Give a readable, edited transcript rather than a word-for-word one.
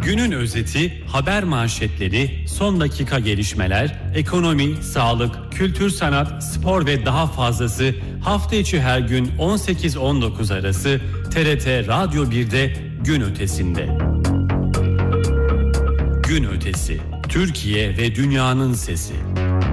Günün özeti, haber manşetleri, son dakika gelişmeler, ekonomi, sağlık, kültür, sanat, spor ve daha fazlası hafta içi her gün 18-19 arası TRT Radyo 1'de Gün Ötesi'nde. Gün Ötesi, Türkiye ve dünyanın sesi.